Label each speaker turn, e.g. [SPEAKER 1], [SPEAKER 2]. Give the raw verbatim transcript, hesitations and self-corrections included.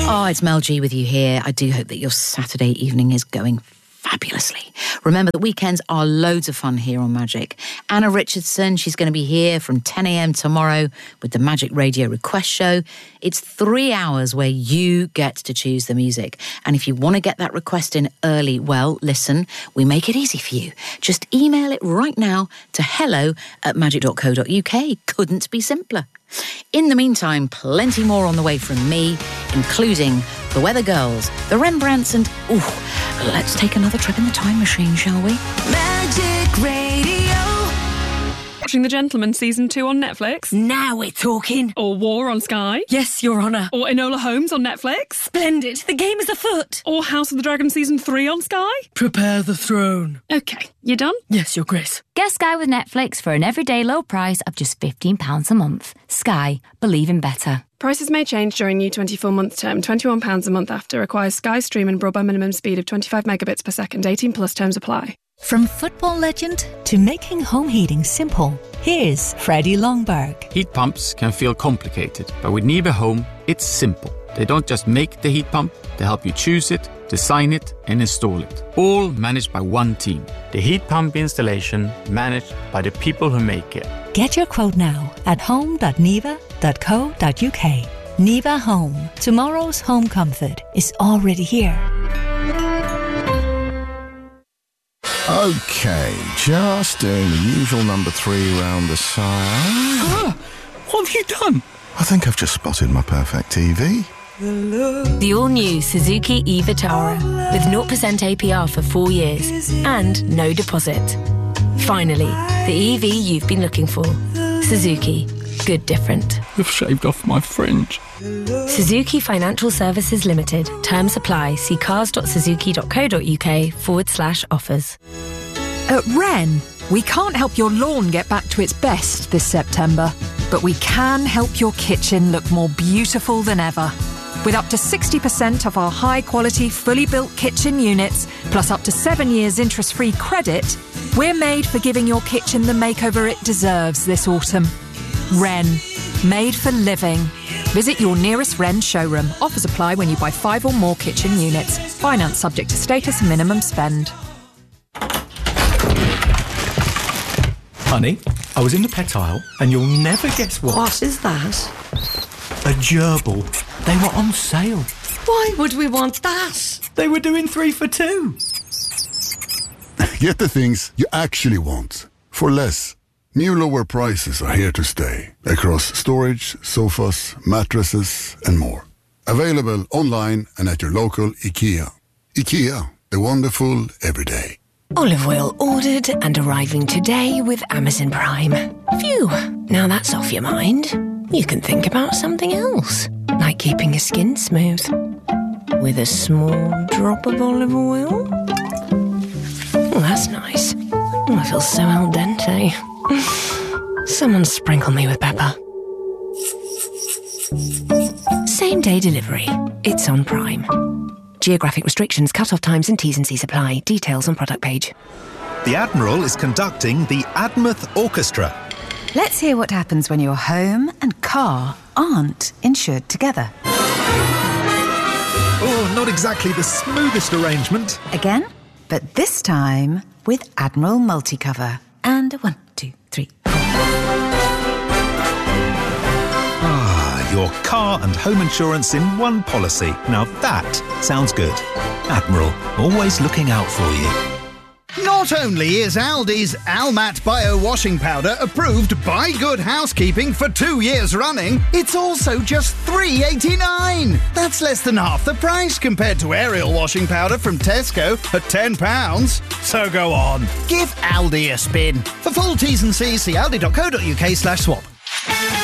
[SPEAKER 1] Oh, it's Mel G with you here. I do hope that your Saturday evening is going fabulously. Remember that weekends are loads of fun here on Magic. Anna Richardson, she's going to be here from ten a.m. tomorrow with the Magic Radio Request Show. It's three hours where you get to choose the music. And if you want to get that request in early, well, listen, we make it easy for you. Just email it right now to hello at magic dot co dot uk. Couldn't be simpler. In the meantime, plenty more on the way from me, including the Weather Girls, the Rembrandts, and, ooh, let's take another trip in the time machine, shall we?
[SPEAKER 2] Magic Radio.
[SPEAKER 3] Watching The Gentleman Season two on Netflix?
[SPEAKER 2] Now we're talking.
[SPEAKER 3] Or War on Sky?
[SPEAKER 2] Yes, Your Honour.
[SPEAKER 3] Or Enola Holmes on Netflix?
[SPEAKER 2] Splendid. The game is afoot.
[SPEAKER 3] Or House of the Dragon Season three on Sky?
[SPEAKER 2] Prepare the throne.
[SPEAKER 3] OK, you done?
[SPEAKER 2] Yes, Your Grace.
[SPEAKER 4] Get Sky with Netflix for an everyday low price of just fifteen pounds a month. Sky. Believe in better.
[SPEAKER 3] Prices may change during new twenty-four month term. twenty-one pounds a month after. Requires Sky Stream and broadband minimum speed of twenty-five megabits per second. eighteen plus terms apply.
[SPEAKER 5] From football legend to making home heating simple, here's Freddie Longberg.
[SPEAKER 6] Heat pumps can feel complicated, but with Nibe Home, it's simple. They don't just make the heat pump, they help you choose it, design it, and install it. All managed by one team.
[SPEAKER 7] The heat pump installation managed by the people who make it.
[SPEAKER 5] Get your quote now at home dot niva dot co dot uk. Niva Home. Tomorrow's home comfort is already here.
[SPEAKER 8] Okay, just doing the usual number three round the side.
[SPEAKER 6] Ah, what have you done?
[SPEAKER 8] I think I've just spotted my perfect T V.
[SPEAKER 9] The all-new Suzuki e-Vitara with zero percent A P R for four years and no deposit. Finally, the E V you've been looking for. Suzuki. Good different.
[SPEAKER 6] You've shaved off my fringe.
[SPEAKER 9] Suzuki Financial Services Limited. Terms apply. See cars dot suzuki dot co dot uk forward slash offers.
[SPEAKER 10] At Wren, we can't help your lawn get back to its best this September, but we can help your kitchen look more beautiful than ever. With up to sixty percent of our high-quality, fully built kitchen units, plus up to seven years interest-free credit, we're made for giving your kitchen the makeover it deserves this autumn. Wren. Made for living. Visit your nearest Wren showroom. Offers apply when you buy five or more kitchen units. Finance subject to status and minimum spend.
[SPEAKER 11] Honey, I was in the pet aisle and you'll never guess what.
[SPEAKER 12] What is that?
[SPEAKER 11] A gerbil. They were on sale.
[SPEAKER 12] Why would we want that?
[SPEAKER 11] They were doing three for two.
[SPEAKER 13] Get the things you actually want for less. New lower prices are here to stay across storage, sofas, mattresses and more. Available online and at your local IKEA. IKEA, the wonderful everyday.
[SPEAKER 9] Olive oil ordered and arriving today with Amazon Prime. Phew, now that's off your mind. You can think about something else, like keeping your skin smooth. With a small drop of olive oil. Oh, that's nice. Oh, I feel so al dente. Someone sprinkle me with pepper. Same day delivery. It's on Prime. Geographic restrictions, cut-off times and T's and C's apply. Details on product page.
[SPEAKER 14] The Admiral is conducting the Admouth Orchestra.
[SPEAKER 15] Let's hear what happens when your home and car aren't insured together.
[SPEAKER 14] Oh, not exactly the smoothest arrangement.
[SPEAKER 15] Again, but this time with Admiral Multicover. And a one, two, three, four.
[SPEAKER 14] Ah, your car and home insurance in one policy. Now that sounds good. Admiral, always looking out for you.
[SPEAKER 16] Not only is Aldi's Almat Bio Washing Powder approved by Good Housekeeping for two years running, it's also just three eighty-nine. That's less than half the price compared to Ariel Washing Powder from Tesco at ten pounds. So go on, give Aldi a spin. For full T's and C's, see aldi dot co dot uk slash swap.